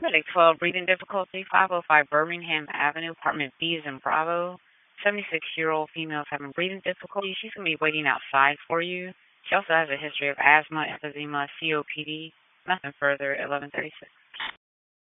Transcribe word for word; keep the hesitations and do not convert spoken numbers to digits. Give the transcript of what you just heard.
Medic twelve, breathing difficulty, five oh five Birmingham Avenue, apartment B is in Bravo. seventy-six-year-old female is having breathing difficulty. She's going to be waiting outside for you. She also has a history of asthma, emphysema, C O P D. Nothing further, eleven thirty-six.